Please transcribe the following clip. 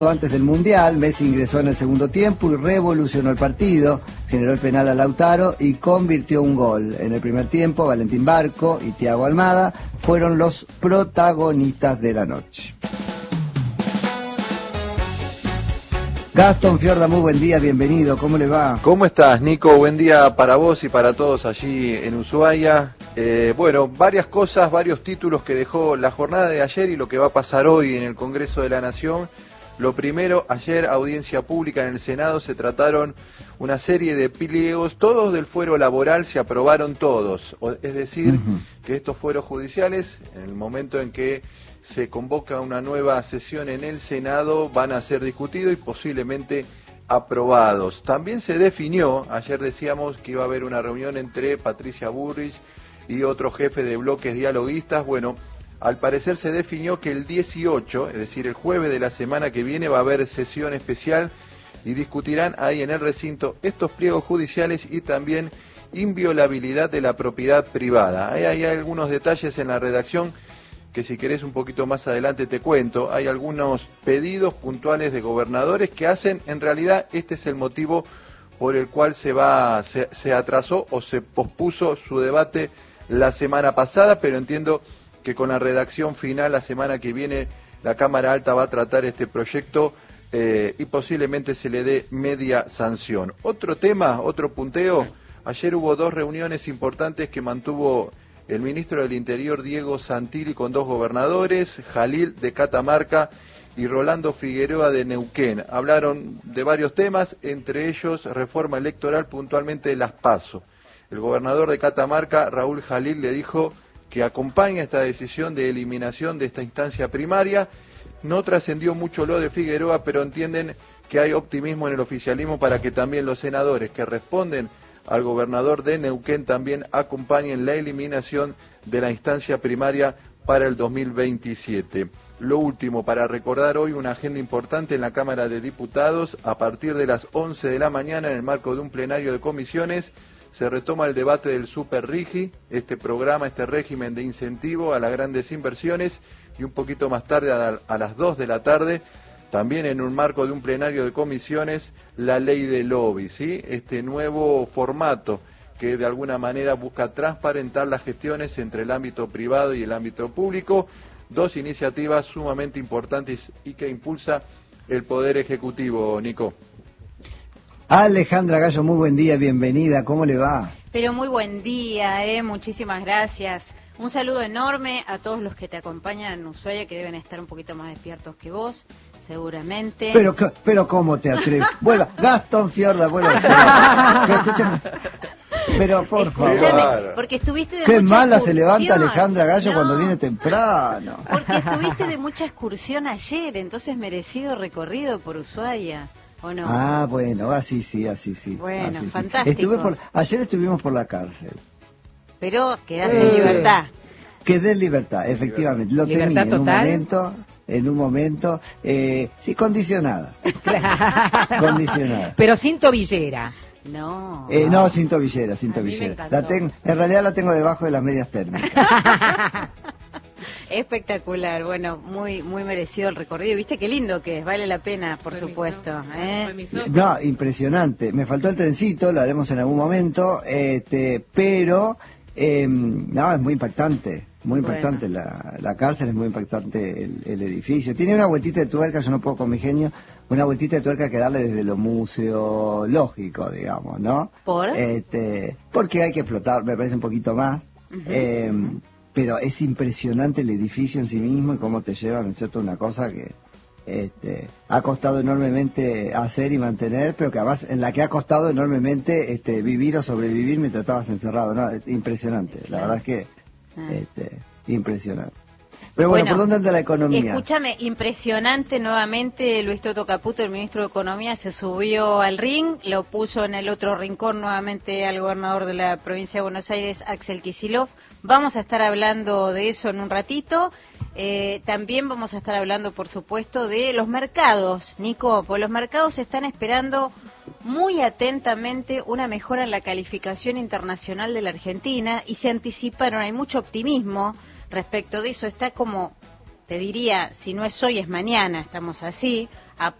Antes del Mundial, Messi ingresó en el segundo tiempo y revolucionó el partido, generó el penal a Lautaro y convirtió un gol. En el primer tiempo, Valentín Barco y Thiago Almada fueron los protagonistas de la noche. Gastón Fiorda, muy buen día, bienvenido, ¿cómo le va? ¿Cómo estás, Nico? Buen día para vos y para todos allí en Ushuaia. Bueno, varias cosas, varios títulos que dejó la jornada de ayer y lo que va a pasar hoy en el Congreso de la Nación. Lo primero, ayer audiencia pública en el Senado, se trataron una serie de pliegos, todos del fuero laboral, se aprobaron todos. Es decir, que estos fueros judiciales, en el momento en que se convoca una nueva sesión en el Senado, van a ser discutidos y posiblemente aprobados. También se definió, ayer decíamos que iba a haber una reunión entre Patricia Bullrich y otro jefe de bloques dialoguistas. Bueno, al parecer se definió que el 18, es decir, el jueves de la semana que viene, va a haber sesión especial y discutirán ahí en el recinto estos pliegos judiciales y también inviolabilidad de la propiedad privada. Ahí hay algunos detalles en la redacción que si querés un poquito más adelante te cuento. Hay algunos pedidos puntuales de gobernadores que hacen, en realidad este es el motivo por el cual se atrasó o se pospuso su debate la semana pasada, pero entiendo que con la redacción final la semana que viene la Cámara Alta va a tratar este proyecto y posiblemente se le dé media sanción. Otro tema, otro punteo, ayer hubo dos reuniones importantes que mantuvo el ministro del Interior Diego Santilli con dos gobernadores, Jalil de Catamarca y Rolando Figueroa de Neuquén. Hablaron de varios temas, entre ellos reforma electoral, puntualmente las PASO. El gobernador de Catamarca, Raúl Jalil, le dijo que acompaña esta decisión de eliminación de esta instancia primaria. No trascendió mucho lo de Figueroa, pero entienden que hay optimismo en el oficialismo para que también los senadores que responden al gobernador de Neuquén también acompañen la eliminación de la instancia primaria para el 2027. Lo último, para recordar hoy una agenda importante en la Cámara de Diputados, a partir de las 11 de la mañana, en el marco de un plenario de comisiones, se retoma el debate del Super Rigi, este programa, este régimen de incentivo a las grandes inversiones, y un poquito más tarde, a las 2 de la tarde, también en un marco de un plenario de comisiones, la ley de lobby, ¿sí? Este nuevo formato que de alguna manera busca transparentar las gestiones entre el ámbito privado y el ámbito público, dos iniciativas sumamente importantes y que impulsa el Poder Ejecutivo, Nico. Alejandra Gallo, muy buen día, bienvenida, ¿cómo le va? Pero muy buen día, muchísimas gracias. Un saludo enorme a todos los que te acompañan en Ushuaia, que deben estar un poquito más despiertos que vos, seguramente. Pero ¿cómo te atreves? Vuelva, Gastón Fiorda, vuelva. Pero por favor. Porque estuviste de Qué mucha mala excursión. se levanta Alejandra Gallo cuando viene temprano. Porque estuviste de mucha excursión ayer, entonces merecido recorrido por Ushuaia. ¿O no? Ah, bueno, así sí. Bueno, así, fantástico. Ayer estuvimos por la cárcel. Pero quedaste en libertad. Quedé en libertad, efectivamente. Lo temí en un momento, sí, condicionada. Condicionada. Pero sin tobillera. No. No, sin tobillera. En realidad la tengo debajo de las medias térmicas. Espectacular, bueno, muy merecido el recorrido. ¿Viste qué lindo que es? Vale la pena, por supuesto. No, impresionante. Me faltó el trencito, lo haremos en algún momento, pero no, es muy impactante. Muy impactante, la cárcel es muy impactante, el edificio. Tiene una vueltita de tuerca, yo no puedo con mi genio, una vueltita de tuerca que darle desde lo museológico, digamos, ¿no? ¿Por? Porque hay que explotar, me parece un poquito más. Pero es impresionante el edificio en sí mismo y cómo te llevan, ¿no es cierto? Una cosa que ha costado enormemente hacer y mantener, pero que además en la que ha costado enormemente vivir o sobrevivir mientras estabas encerrado, ¿no? Impresionante, la verdad es que impresionante. Pero bueno, ¿por dónde anda la economía? Escúchame, impresionante nuevamente. Luis Toto Caputo, el ministro de Economía, se subió al ring, lo puso en el otro rincón nuevamente al gobernador de la provincia de Buenos Aires, Axel Kicillof. Vamos a estar hablando de eso en un ratito. También vamos a estar hablando, por supuesto, de los mercados, Nico, pues los mercados están esperando muy atentamente una mejora en la calificación internacional de la Argentina y se anticiparon, hay mucho optimismo respecto de eso, está como te diría, si no es hoy es mañana, estamos así, a